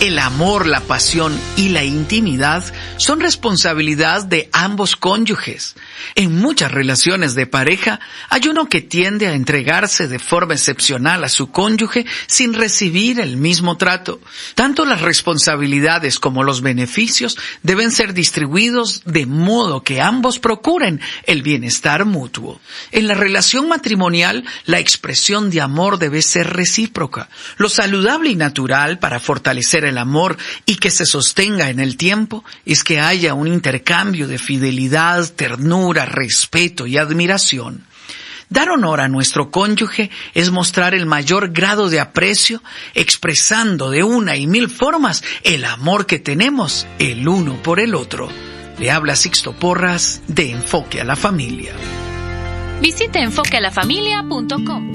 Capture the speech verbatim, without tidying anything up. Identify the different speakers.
Speaker 1: El amor, la pasión y la intimidad son responsabilidad de ambos cónyuges. En muchas relaciones de pareja hay uno que tiende a entregarse de forma excepcional a su cónyuge sin recibir el mismo trato. Tanto las responsabilidades como los beneficios deben ser distribuidos de modo que ambos procuren el bienestar mutuo. En la relación matrimonial, la expresión de amor debe ser recíproca. Lo saludable y natural para fortalecer el amor y que se sostenga en el tiempo es que haya un intercambio de fidelidad, ternura, respeto y admiración. Dar honor a nuestro cónyuge es mostrar el mayor grado de aprecio, expresando de una y mil formas el amor que tenemos el uno por el otro. Le habla Sixto Porras de Enfoque a la Familia.
Speaker 2: Visite enfoque a la familia punto com.